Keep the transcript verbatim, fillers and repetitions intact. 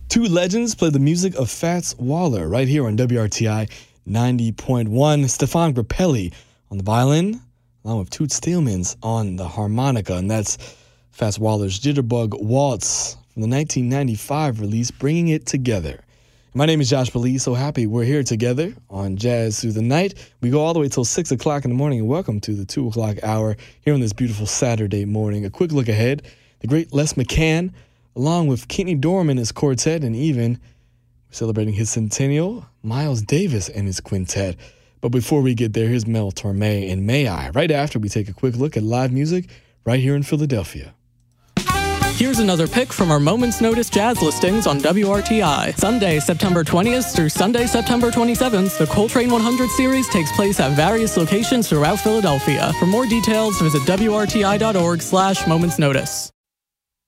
Two legends play the music of Fats Waller right here on W R T I ninety point one. Stefan Grappelli on the violin, along with Toots Thielemans on the harmonica, and that's Fats Waller's Jitterbug Waltz from the nineteen ninety-five release, Bringing It Together. My name is Josh Belize, so happy we're here together on Jazz Through the Night. We go all the way till six o'clock in the morning, and welcome to the two o'clock hour here on this beautiful Saturday morning. A quick look ahead, the great Les McCann, along with Kenny Dorham and his quartet, and even celebrating his centennial, Miles Davis and his quintet. But before we get there, here's Mel Torme and May I, right after we take a quick look at live music right here in Philadelphia. Here's another pick from our Moments Notice jazz listings on W R T I. Sunday, September twentieth through Sunday, September twenty-seventh, the Coltrane one hundred series takes place at various locations throughout Philadelphia. For more details, visit W R T I dot org slash Moments Notice.